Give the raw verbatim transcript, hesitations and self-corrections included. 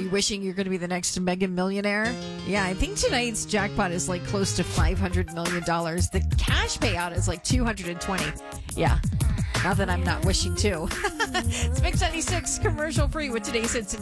you wishing you're going to be the next mega millionaire? Yeah, I think tonight's jackpot is like close to five hundred million dollars. The cash payout is like two hundred twenty. Yeah, not that I'm not wishing to. It's Mix ninety-six commercial free with today's hits.